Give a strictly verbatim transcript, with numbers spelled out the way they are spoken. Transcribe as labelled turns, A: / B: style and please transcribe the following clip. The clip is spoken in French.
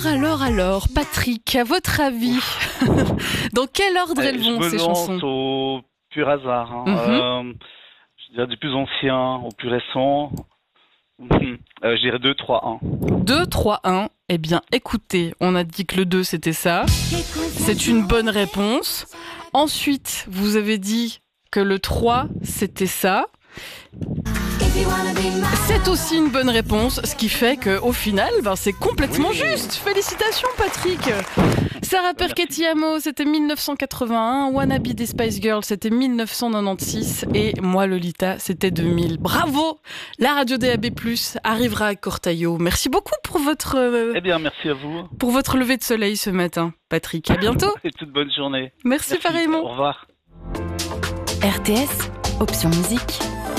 A: Alors, alors, alors, Patrick, à votre avis, dans quel ordre elles vont ces chansons ?
B: Je me lance au pur hasard. Hein.
A: Mm-hmm.
B: euh, je dirais du plus ancien au plus récent. euh, je dirais deux, trois, un.
A: deux, trois, un. Eh bien, écoutez, on a dit que le deux, c'était ça. C'est une bonne réponse. Ensuite, vous avez dit que le trois, c'était ça. C'est aussi une bonne réponse, ce qui fait qu'au final, ben, c'est complètement
B: Oui.
A: juste. Félicitations, Patrick. Sarah Perchetti Amo, c'était mille neuf cent quatre-vingt-un. Wannabe des Spice Girls, c'était mille neuf cent quatre-vingt-seize. Et moi, Lolita, c'était deux mille. Bravo. La radio D A B plus, arrivera à Cortaillot. Merci beaucoup pour votre, euh,
B: Eh bien, merci à vous.
A: pour votre lever de soleil ce matin, Patrick. À bientôt.
B: Et toute bonne journée.
A: Merci,
B: Merci.
A: pareillement.
B: Au revoir.
C: R T S, option musique.